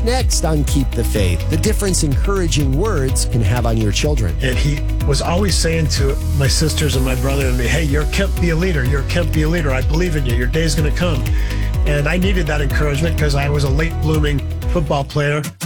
Next on Keep the Faith, the difference encouraging words can have on your children. And he was always saying to my sisters and my brother and me, hey, you're Kemp, be a leader. You're Kemp, be a leader. I believe in you. Your day's going to come. And I needed that encouragement because I was a late blooming football player